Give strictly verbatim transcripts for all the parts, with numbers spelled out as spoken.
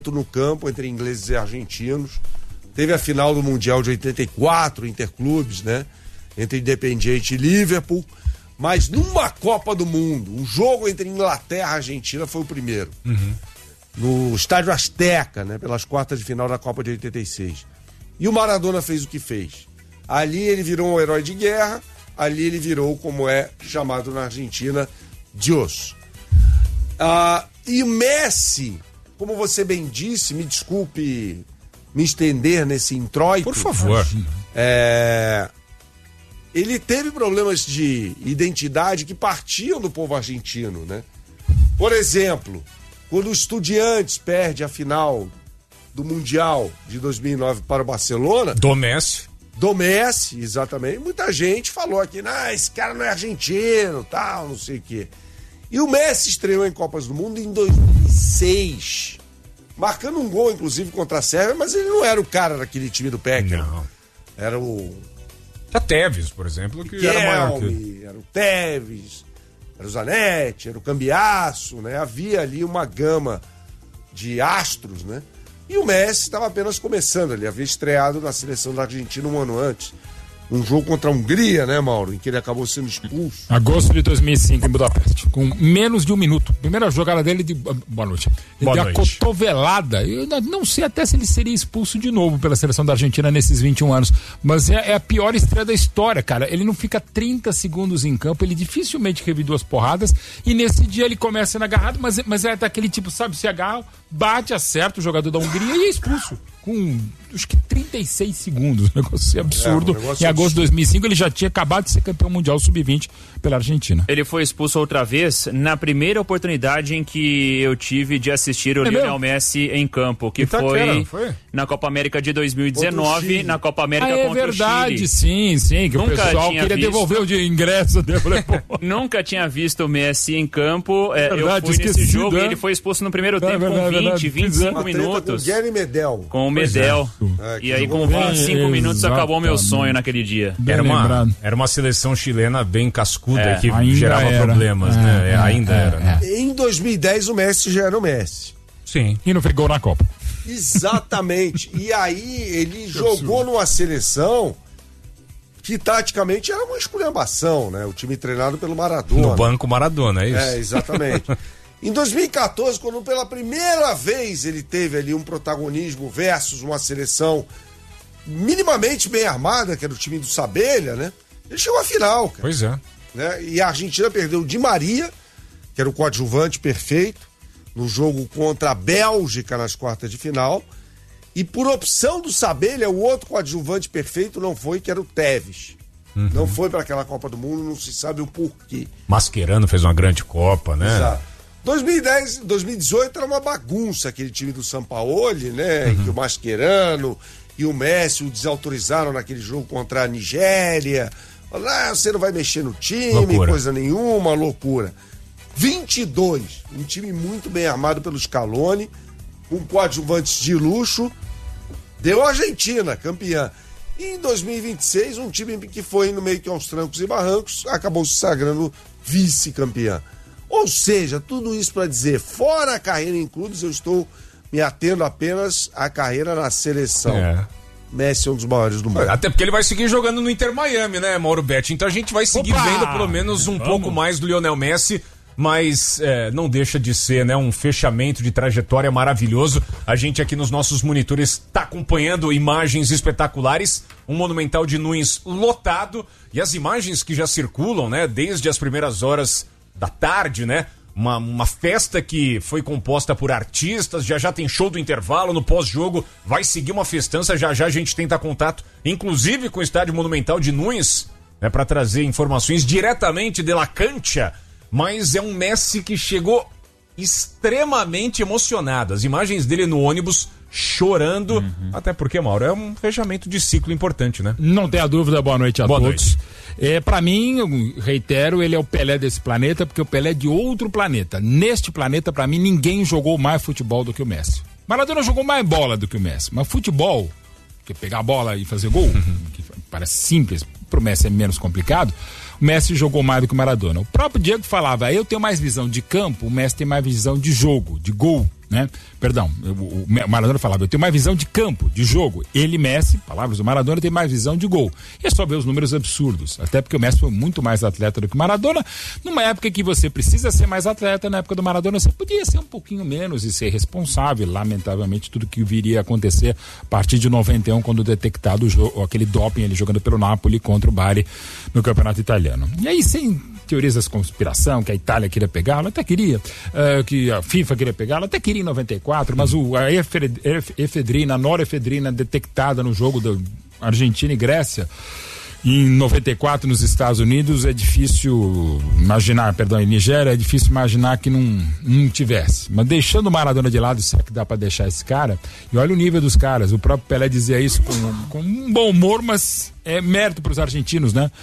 no campo entre ingleses e argentinos. Teve a final do Mundial de oitenta e quatro, Interclubes, né? Entre Independiente e Liverpool. Mas numa Copa do Mundo, um jogo entre Inglaterra e Argentina foi o primeiro. Uhum. No Estádio Azteca, né? Pelas quartas de final da Copa de oitenta e seis. E o Maradona fez o que fez. Ali ele virou um herói de guerra, ali ele virou, como é chamado na Argentina, Dios. Ah, e o Messi, como você bem disse, me desculpe me estender nesse introito. Por favor. É, ele teve problemas de identidade que partiam do povo argentino, né? Por exemplo, quando o Estudiantes perde a final do Mundial de dois mil e nove para o Barcelona... Do Messi. Do Messi, exatamente. Muita gente falou aqui, ah, esse cara não é argentino, tal, não sei o quê. E o Messi estreou em Copas do Mundo em dois mil e seis, marcando um gol, inclusive, contra a Sérvia, mas ele não era o cara daquele time do Peck. Não. Era o... A Tevez, por exemplo, que Kelme, era maior que... era o Tevez, era o Zanetti, era o Cambiasso, né? Havia ali uma gama de astros, né? E o Messi estava apenas começando, ele havia estreado na seleção da Argentina um ano antes. Um jogo contra a Hungria, né, Mauro? Em que ele acabou sendo expulso. Agosto de dois mil e cinco, em Budapeste. Com menos de um minuto. Primeira jogada dele de... Boa noite. Ele Boa deu noite. a cotovelada. Eu não sei até se ele seria expulso de novo pela seleção da Argentina nesses vinte e um anos. Mas é, é a pior estreia da história, cara. Ele não fica trinta segundos em campo, ele dificilmente revive duas porradas. E nesse dia ele começa sendo agarrado, mas, mas é daquele tipo, sabe, se agarra, bate, acerta o jogador da Hungria e é expulso. Com, acho que trinta e seis segundos. Um negócio absurdo. É, um negócio em agosto de dois mil e cinco ele já tinha acabado de ser campeão mundial sub vinte pela Argentina. Ele foi expulso outra vez na primeira oportunidade em que eu tive de assistir o É Lionel mesmo? Messi em campo, que Itaquera, foi, não foi? na Copa América de dois mil e dezenove, na Copa Ah, América é contra verdade, o Chile. sim, sim, que Nunca o pessoal tinha queria visto. devolver o de ingresso dele. Falei, pô, Nunca tinha visto o Messi em campo. É, Verdade, eu fui nesse esquecido, jogo é? e ele foi expulso no primeiro É tempo verdade, com vinte, verdade. vinte e Uma cinco treta minutos. com o Gary Medel. Com o Medel. É, que E aí, jogou com bem. vinte e cinco minutos, acabou meu Exatamente. sonho naquele dia. bem Era uma, lembrado. era uma seleção chilena bem cascuda É, que ainda gerava era. problemas, É, né? É, é, ainda é, era, né? Em dois mil e dez o Messi já era o Messi. Sim. E não fez gol na Copa. Exatamente. E aí ele jogou numa seleção que taticamente era uma esculhambação, né? O time treinado pelo Maradona. No banco Maradona, é isso? É, exatamente. Em dois mil e quatorze, quando pela primeira vez ele teve ali um protagonismo versus uma seleção minimamente bem armada, que era o time do Sabelha, né? Ele chegou à final, cara. Pois é. Né? E a Argentina perdeu o Di Maria, que era o coadjuvante perfeito, no jogo contra a Bélgica nas quartas de final. E por opção do Sabelha, o outro coadjuvante perfeito não foi, que era o Tevez. Uhum. Não foi para aquela Copa do Mundo, não se sabe o porquê. Mascherano fez uma grande Copa, né? Exato. dois mil e dez, dois mil e dezoito era uma bagunça aquele time do Sampaoli, né? Uhum. Em que o Mascherano e o Messi o desautorizaram naquele jogo contra a Nigéria. Falaram, ah, você não vai mexer no time, Loucura. coisa nenhuma, loucura. vinte e dois, um time muito bem armado pelo Scaloni, com coadjuvantes de luxo, deu a Argentina, campeã. E em dois mil e vinte e seis, um time que foi no meio que aos trancos e barrancos, acabou se sagrando vice-campeã. Ou seja, tudo isso para dizer, fora a carreira em clubes, eu estou me atendo apenas à carreira na seleção. É. Messi é um dos maiores do mundo. Até porque ele vai seguir jogando no Inter Miami, né, Mauro Betti? Então a gente vai seguir Opa! vendo pelo menos um Vamos. pouco mais do Lionel Messi, mas é, não deixa de ser, né, um fechamento de trajetória maravilhoso. A gente aqui nos nossos monitores está acompanhando imagens espetaculares, um Monumental de Nunes lotado e as imagens que já circulam, né, desde as primeiras horas da tarde, né? Uma, uma festa que foi composta por artistas, já já tem show do intervalo, no pós-jogo vai seguir uma festança, já já a gente tenta contato, inclusive com o Estádio Monumental de Nunes, né, para trazer informações diretamente de La Cancha, mas é um Messi que chegou extremamente emocionado, as imagens dele no ônibus chorando, uhum. Até porque, Mauro, é um fechamento de ciclo importante, né? Não tenha dúvida, boa noite a boa todos. Noite. É, para mim, eu reitero, ele é o Pelé desse planeta, porque o Pelé é de outro planeta. Neste planeta, para mim, ninguém jogou mais futebol do que o Messi. Maradona jogou mais bola do que o Messi, mas futebol, que é pegar a bola e fazer gol, uhum. que parece simples, pro Messi é menos complicado. o Messi jogou mais do que o Maradona. O próprio Diego falava, eu tenho mais visão de campo, o Messi tem mais visão de jogo, de gol, né? Perdão, o Maradona falava, eu tenho mais visão de campo, de jogo. Ele, Messi, palavras do Maradona, tem mais visão de gol. E é só ver os números absurdos. Até porque o Messi foi muito mais atleta do que o Maradona. Numa época que você precisa ser mais atleta, na época do Maradona, você podia ser um pouquinho menos e ser responsável. Lamentavelmente, tudo que viria a acontecer a partir de noventa e um, quando detectado o jogo, aquele doping, ele jogando pelo Napoli contra o Bari no campeonato italiano. E aí, sem teorias da conspiração, que a Itália queria pegá-lo, até queria, uh, que a FIFA queria pegá-lo, até queria em noventa e quatro, mas o, a efedrina, a norefedrina detectada no jogo da Argentina e Grécia em noventa e quatro nos Estados Unidos, é difícil imaginar, perdão, em Nigéria, é difícil imaginar que não, não tivesse. Mas deixando o Maradona de lado, será que dá pra deixar esse cara? E olha o nível dos caras, o próprio Pelé dizia isso com, com um bom humor, mas é mérito pros argentinos, né?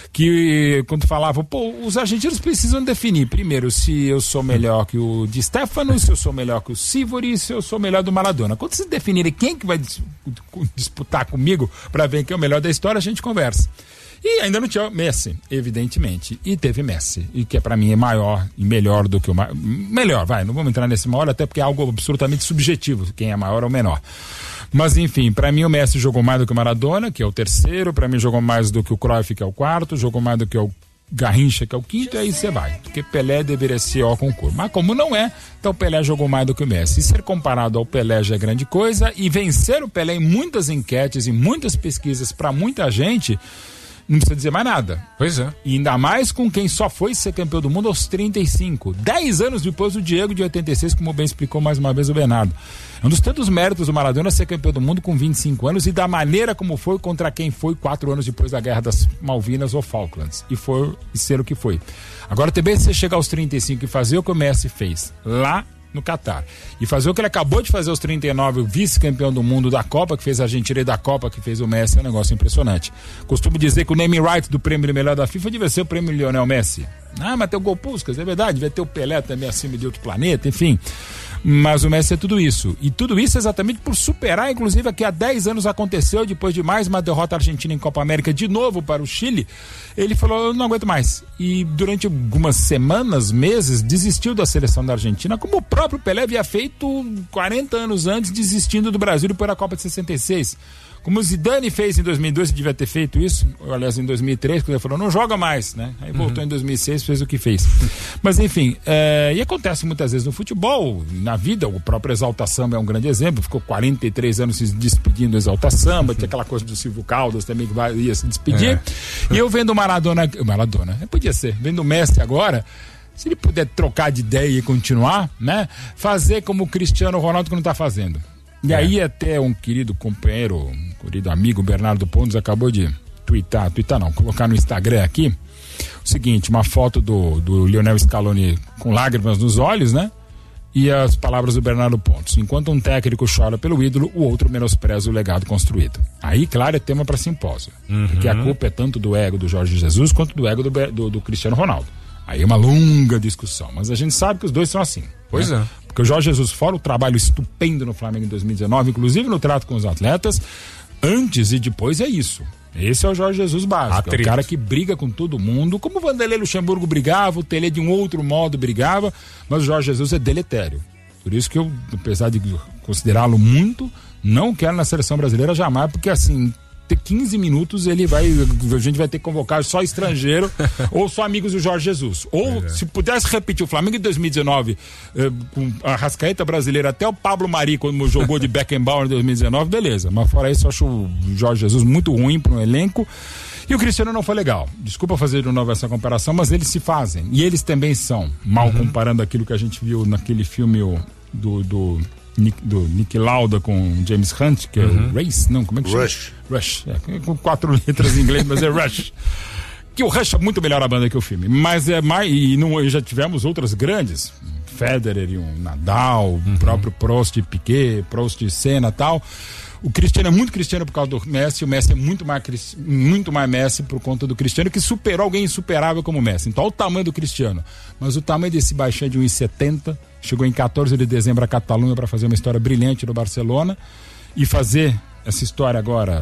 Que quando falava, pô, os argentinos precisam definir primeiro se eu sou melhor que o Di Stefano, se eu sou melhor que o Sivori, se eu sou melhor do Maradona. Quando vocês definirem quem que vai dis- disputar comigo para ver quem é o melhor da história, a gente conversa. E ainda não tinha Messi, evidentemente. E teve Messi, e que para mim é maior e melhor do que o... Ma... Melhor, vai, não vamos entrar nesse maior, até porque é algo absolutamente subjetivo, quem é maior ou menor. Mas enfim, pra mim o Messi jogou mais do que o Maradona, que é o terceiro, pra mim jogou mais do que o Cruyff, que é o quarto, jogou mais do que o Garrincha, que é o quinto, e aí você vai. Porque Pelé deveria ser o concurso. Mas como não é, então o Pelé jogou mais do que o Messi. E ser comparado ao Pelé já é grande coisa, e vencer o Pelé em muitas enquetes, em muitas pesquisas, pra muita gente, não precisa dizer mais nada. Pois é. E ainda mais com quem só foi ser campeão do mundo aos trinta e cinco. Dez anos depois do Diego, de oitenta e seis, como bem explicou mais uma vez o Bernardo. É um dos tantos méritos do Maradona ser campeão do mundo com vinte e cinco anos e da maneira como foi contra quem foi quatro anos depois da Guerra das Malvinas ou Falklands. E foi e ser o que foi. Agora também você chegar aos trinta e cinco e fazer o que o Messi fez lá no Catar. E fazer o que ele acabou de fazer aos trinta e nove, o vice-campeão do mundo da Copa, que fez a Argentina, e da Copa, que fez o Messi, é um negócio impressionante. Costumo dizer que o naming right do prêmio de melhor da FIFA devia ser o prêmio Lionel Messi. Ah, mas tem o Gol Puskas, é verdade, devia ter o Pelé também acima de outro planeta, enfim. Mas o Messi é tudo isso. E tudo isso exatamente por superar, inclusive, o que há dez anos aconteceu, depois de mais uma derrota argentina em Copa América, de novo para o Chile. Ele falou, eu não aguento mais. E durante algumas semanas, meses, desistiu da seleção da Argentina, como o próprio Pelé havia feito quarenta anos antes, desistindo do Brasil depois da Copa de sessenta e seis. Como o Zidane fez em dois mil e dois, ele devia ter feito isso, aliás, em dois mil e três, quando ele falou, não joga mais, né? Aí voltou uhum. em dois mil e seis, fez o que fez. Mas, enfim, é, e acontece muitas vezes no futebol, na vida, o próprio Exalta Samba é um grande exemplo, ficou quarenta e três anos se despedindo do Exalta Samba, tinha aquela coisa do Silvio Caldas também que vai, ia se despedir. É. E eu vendo o Maradona, Maradona, podia ser, vendo o Messi agora, se ele puder trocar de ideia e continuar, né? Fazer como o Cristiano Ronaldo que não tá fazendo. E é. aí até um querido companheiro, um querido amigo, Bernardo Pontes, acabou de twittar, twittar não, colocar no Instagram aqui, o seguinte, uma foto do, do Lionel Scaloni com lágrimas nos olhos, né? E as palavras do Bernardo Pontes. Enquanto um técnico chora pelo ídolo, o outro menospreza o legado construído. Aí, claro, é tema para simpósio. Uhum. Porque a culpa é tanto do ego do Jorge Jesus quanto do ego do, do, do Cristiano Ronaldo. Aí é uma longa discussão, mas a gente sabe que os dois são assim. Pois né? é. Porque o Jorge Jesus, fora o trabalho estupendo no Flamengo em dois mil e dezenove, inclusive no trato com os atletas, antes e depois é isso. Esse é o Jorge Jesus básico. É o cara que briga com todo mundo, como o Vanderlei Luxemburgo brigava, o Tele de um outro modo brigava, mas o Jorge Jesus é deletério. Por isso que eu, apesar de considerá-lo muito, não quero na seleção brasileira jamais, porque assim, ter quinze minutos ele vai, a gente vai ter que convocar só estrangeiro ou só amigos do Jorge Jesus. Ou é. se pudesse repetir o Flamengo em dois mil e dezenove, eh, com a Rascaeta brasileira, até o Pablo Mari, quando jogou de Beckenbauer em dois mil e dezenove, beleza. Mas fora isso, eu acho o Jorge Jesus muito ruim para um elenco. E o Cristiano não foi legal. Desculpa fazer de novo essa comparação, mas eles se fazem. E eles também são, mal uhum. comparando aquilo que a gente viu naquele filme do... do Nick, do Nick Lauda com James Hunt, que uhum. é o Race, não, como é que chama? Rush. Rush, é, com quatro letras em inglês, mas é Rush. Que o Rush é muito melhor a banda que o filme, mas é mais, e não, já tivemos outras grandes, Federer e um Nadal, uhum. o próprio Prost e Piquet, Prost e Senna e tal. O Cristiano é muito Cristiano por causa do Messi, o Messi é muito mais, muito mais Messi por conta do Cristiano, que superou alguém insuperável como o Messi. Então, olha o tamanho do Cristiano. Mas o tamanho desse baixinho é de um metro e setenta, chegou em quatorze de dezembro a Catalunha para fazer uma história brilhante no Barcelona e fazer essa história agora,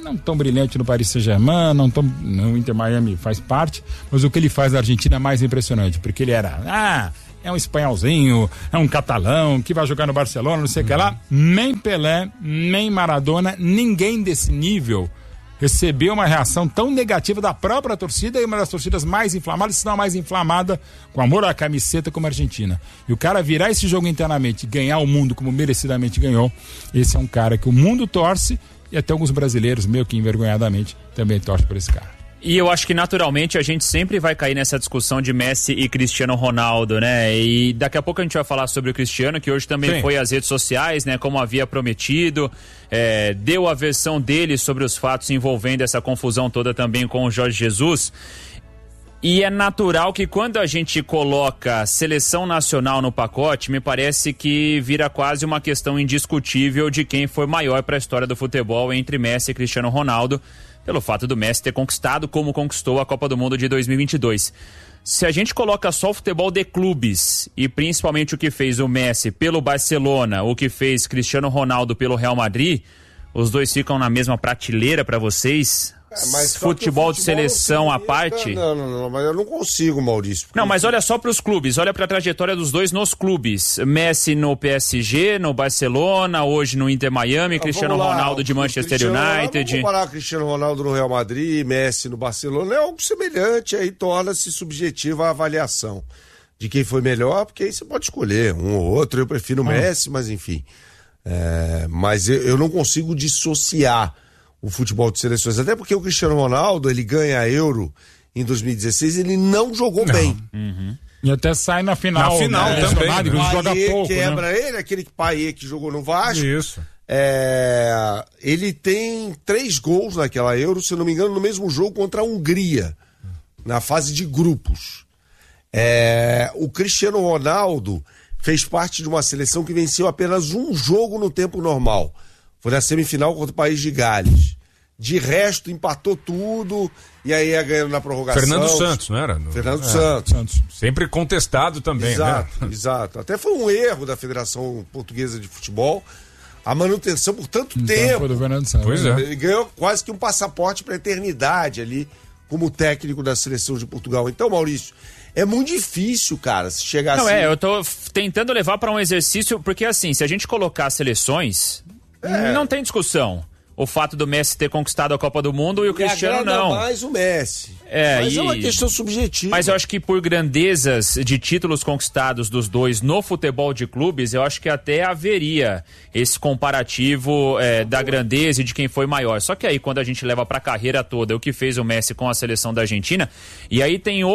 não tão brilhante no Paris Saint-Germain, não tão, no Inter Miami faz parte, mas o que ele faz na Argentina é mais impressionante, porque ele era, ah, é um espanholzinho, é um catalão, que vai jogar no Barcelona, não sei o uhum. que lá. Nem Pelé, nem Maradona, ninguém desse nível recebeu uma reação tão negativa da própria torcida e uma das torcidas mais inflamadas, se não a mais inflamada, com amor à camiseta como a Argentina. E o cara virar esse jogo internamente e ganhar o mundo como merecidamente ganhou, esse é um cara que o mundo torce e até alguns brasileiros, meio que envergonhadamente, também torcem por esse cara. E eu acho que naturalmente a gente sempre vai cair nessa discussão de Messi e Cristiano Ronaldo, né? E daqui a pouco a gente vai falar sobre o Cristiano, que hoje também Sim. foi às redes sociais, né? Como havia prometido, é, deu a versão dele sobre os fatos envolvendo essa confusão toda também com o Jorge Jesus. E é natural que quando a gente coloca seleção nacional no pacote, me parece que vira quase uma questão indiscutível de quem foi maior para a história do futebol entre Messi e Cristiano Ronaldo, pelo fato do Messi ter conquistado como conquistou a Copa do Mundo de dois mil e vinte e dois. Se a gente coloca só o futebol de clubes e principalmente o que fez o Messi pelo Barcelona, o que fez Cristiano Ronaldo pelo Real Madrid, os dois ficam na mesma prateleira para vocês? É, mas futebol de seleção à parte? Não, não, não, mas eu não consigo, Maurício. Não, mas olha só para os clubes, olha para a trajetória dos dois nos clubes. Messi no P S G, no Barcelona, hoje no Inter Miami, ah, Cristiano lá, Ronaldo de Manchester United. Vamos comparar Cristiano Ronaldo no Real Madrid, Messi no Barcelona, é algo semelhante, aí torna-se subjetiva a avaliação de quem foi melhor, porque aí você pode escolher um ou outro, eu prefiro o ah. Messi, mas enfim. É, mas eu, eu não consigo dissociar o futebol de seleções, até porque o Cristiano Ronaldo, ele ganha a Euro em dois mil e dezesseis, ele não jogou não. bem. Uhum. E até sai na final. Na final né? também. Ele né? joga pouco, quebra né? ele, aquele Payet que jogou no Vasco. Isso. É, ele tem três gols naquela Euro, se não me engano, no mesmo jogo contra a Hungria, na fase de grupos. É, o Cristiano Ronaldo fez parte de uma seleção que venceu apenas um jogo no tempo normal. Foi na semifinal contra o País de Gales. De resto, empatou tudo e aí ia ganhando na prorrogação. Fernando Santos, não era? No... Fernando é, Santos. Santos. Sempre contestado também, exato, né? Exato. Até foi um erro da Federação Portuguesa de Futebol a manutenção por tanto então, tempo. Foi do Fernando Santos. Pois é. Ele ganhou quase que um passaporte para a eternidade ali como técnico da seleção de Portugal. Então, Maurício, é muito difícil, cara, se chegar não, assim... Não, é, eu tô tentando levar para um exercício, porque assim, se a gente colocar seleções... É. Não tem discussão. O fato do Messi ter conquistado a Copa do Mundo e o e Cristiano não. mais o Messi. É, mas e... é uma questão subjetiva. Mas eu acho que por grandezas de títulos conquistados dos dois no futebol de clubes, eu acho que até haveria esse comparativo é, da grandeza e de quem foi maior. Só que aí quando a gente leva pra carreira toda o que fez o Messi com a seleção da Argentina, e aí tem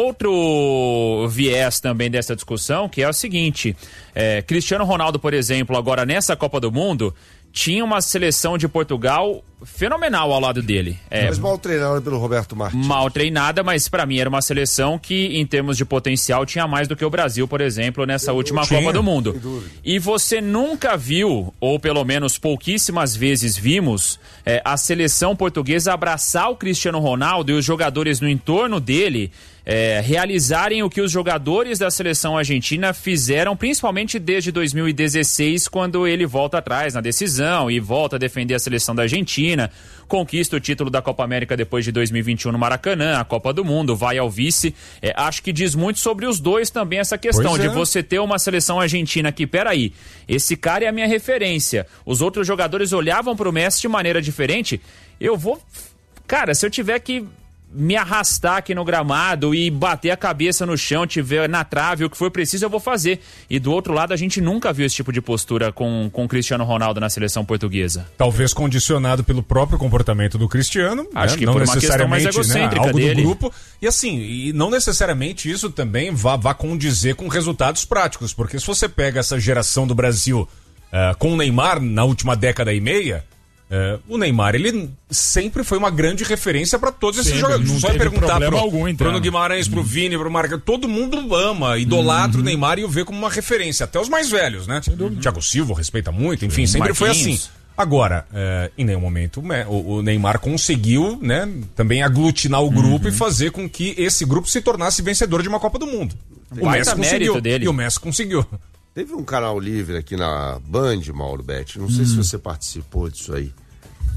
outro viés também dessa discussão, que é o seguinte, é, Cristiano Ronaldo, por exemplo, agora nessa Copa do Mundo, tinha uma seleção de Portugal fenomenal ao lado dele. É, mas mal treinada pelo Roberto Martins. Mal treinada, mas pra mim era uma seleção que, em termos de potencial, tinha mais do que o Brasil, por exemplo, nessa eu, última eu tinha, Copa do Mundo. E você nunca viu, ou pelo menos pouquíssimas vezes vimos, é, a seleção portuguesa abraçar o Cristiano Ronaldo e os jogadores no entorno dele É, realizarem o que os jogadores da seleção argentina fizeram, principalmente desde dois mil e dezesseis, quando ele volta atrás na decisão e volta a defender a seleção da Argentina, conquista o título da Copa América depois de dois mil e vinte e um no Maracanã, a Copa do Mundo, vai ao vice. É, acho que diz muito sobre os dois também essa questão de você ter uma seleção argentina que, peraí, esse cara é a minha referência, os outros jogadores olhavam pro Messi de maneira diferente, eu vou... Cara, se eu tiver que me arrastar aqui no gramado e bater a cabeça no chão, tiver na trave, o que for preciso, eu vou fazer. E do outro lado, a gente nunca viu esse tipo de postura com com Cristiano Ronaldo na seleção portuguesa. Talvez condicionado pelo próprio comportamento do Cristiano. Acho né? que não por uma questão mais necessariamente, egocêntrica né? Algo dele. do grupo. E assim, e não necessariamente isso também vá, vá condizer com resultados práticos, porque se você pega essa geração do Brasil uh, com o Neymar na última década e meia, Uh, o Neymar, ele sempre foi uma grande referência para todos esses jogadores. Só perguntar pro algum, então. Bruno Guimarães, pro Vini, pro Marca, todo mundo ama, idolatra uhum. o Neymar e o vê como uma referência, até os mais velhos, né? Thiago Silva respeita muito, enfim, Sim, sempre Marquinhos. Foi assim. Agora, uh, em nenhum momento o, o Neymar conseguiu, né, também aglutinar o grupo uhum. e fazer com que esse grupo se tornasse vencedor de uma Copa do Mundo. O Messi conseguiu, dele. E o Messi conseguiu. Teve um canal livre aqui na Band, Mauro Betti, não sei hum. se você participou disso aí.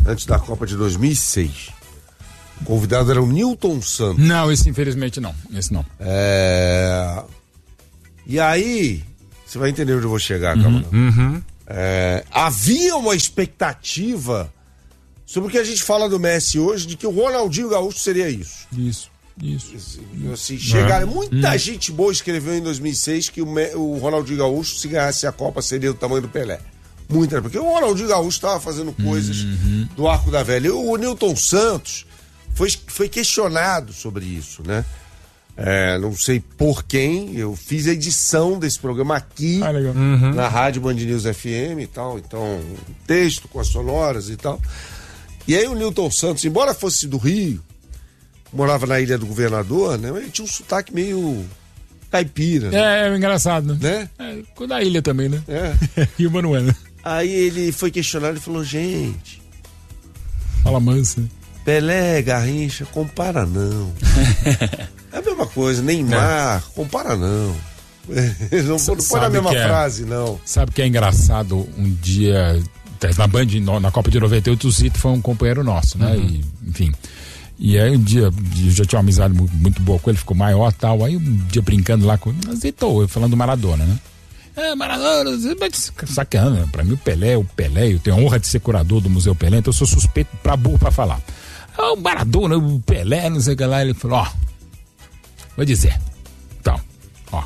antes da Copa de dois mil e seis. O convidado era o Newton Santos. Não, esse infelizmente não. Esse não. É... E aí, você vai entender onde eu vou chegar, uhum, Camarão. Uhum. É... Havia uma expectativa sobre o que a gente fala do Messi hoje, de que o Ronaldinho Gaúcho seria isso. Isso, isso. Assim, chegaram, é. muita hum. gente boa escreveu em dois mil e seis que o, Me... o Ronaldinho Gaúcho, se ganhasse a Copa, seria do tamanho do Pelé. Muita, porque o Ronaldinho Gaúcho estava fazendo coisas uhum. do Arco da Velha. E o Newton Santos foi, foi questionado sobre isso, né? É, não sei por quem, eu fiz a edição desse programa aqui ah, uhum. na Rádio Band News F M e tal, então, texto com as sonoras e tal. E aí o Newton Santos, embora fosse do Rio, morava na Ilha do Governador, né? Ele tinha um sotaque meio caipira. Né? É, é engraçado, né? É, da ilha também, né? É. Rio Manuel. Aí ele foi questionado e falou, gente... Fala mansa. Pelé, Garrincha, compara não. É a mesma coisa, Neymar, é. compara não. Não põe na mesma é, frase, não. Sabe que é engraçado? Um dia, na Band, na Copa de noventa e oito, o Zito foi um companheiro nosso, né? Uhum. E, enfim. E aí um dia, eu já tinha uma amizade muito boa com ele, ficou maior e tal. Aí um dia brincando lá com ele, Zito, falando do Maradona, né? É, Maradona, saqueando, né? Pra mim o Pelé, o Pelé, eu tenho a honra de ser curador do Museu Pelé, então eu sou suspeito pra burro pra falar. Ah, o Maradona, o Pelé, não sei o que lá, ele falou, ó, vou dizer, então, ó,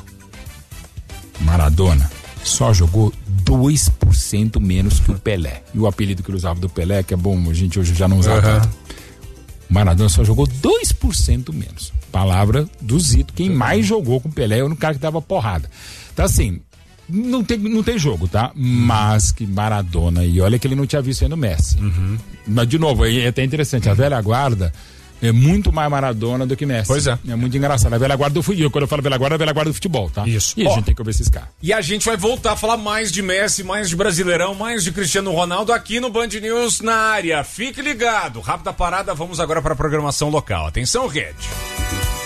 Maradona só jogou dois por cento menos que o Pelé. E o apelido que ele usava do Pelé, que é bom, a gente hoje já não usa tanto. Uhum. O Maradona só jogou dois por cento menos. Palavra do Zito, quem mais jogou com o Pelé era o cara que dava porrada. Então assim, não tem, não tem jogo, tá? Mas que Maradona, e olha que ele não tinha visto ainda o Messi. Uhum. Mas de novo, é até interessante, a velha guarda é muito mais Maradona do que Messi. Pois é. É muito engraçado. A velha guarda do futebol. Quando eu falo velha guarda, é a velha guarda do futebol, tá? Isso. E a Ó, gente tem que ouvir esses caras. E a gente vai voltar a falar mais de Messi, mais de Brasileirão, mais de Cristiano Ronaldo aqui no Band News na área. Fique ligado. Rápida parada, vamos agora para a programação local. Atenção, rede.